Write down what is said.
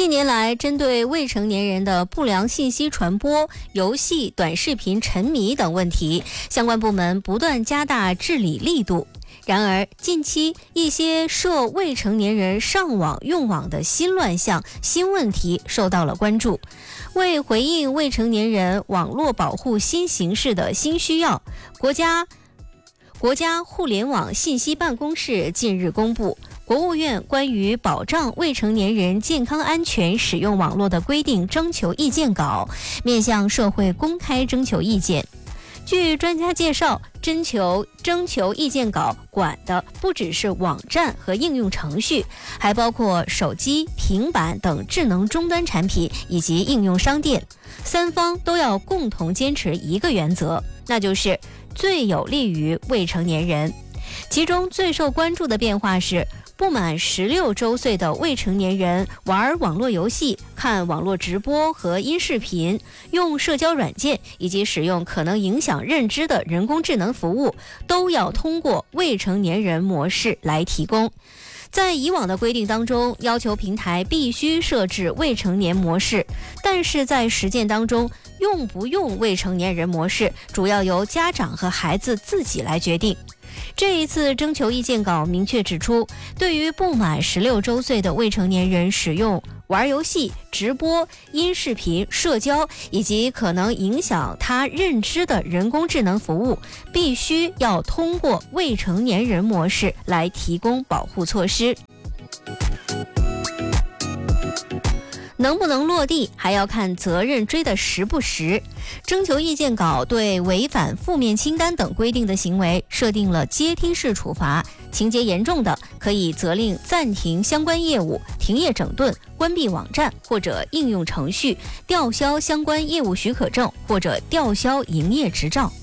近年来，针对未成年人的不良信息传播、游戏、短视频沉迷等问题，相关部门不断加大治理力度。然而，近期一些涉未成年人上网用网的新乱象、新问题受到了关注。为回应未成年人网络保护新形势的新需要，国家互联网信息办公室近日公布国务院关于保障未成年人健康安全使用网络的规定征求意见稿，面向社会公开征求意见。据专家介绍，征求意见稿管的不只是网站和应用程序，还包括手机、平板等智能终端产品以及应用商店。三方都要共同坚持一个原则，那就是最有利于未成年人。其中最受关注的变化是，不满16周岁的未成年人玩网络游戏、看网络直播和音视频、用社交软件以及使用可能影响认知的人工智能服务，都要通过未成年人模式来提供。在以往的规定当中，要求平台必须设置未成年模式，但是在实践当中，用不用未成年人模式，主要由家长和孩子自己来决定。这一次征求意见稿明确指出，对于不满16周岁的未成年人使用玩游戏、直播、音视频、社交以及可能影响他认知的人工智能服务，必须要通过未成年人模式来提供保护措施。能不能落地，还要看责任追得实不实。征求意见稿对违反负面清单等规定的行为设定了阶梯式处罚，情节严重的可以责令暂停相关业务、停业整顿、关闭网站或者应用程序、吊销相关业务许可证或者吊销营业执照。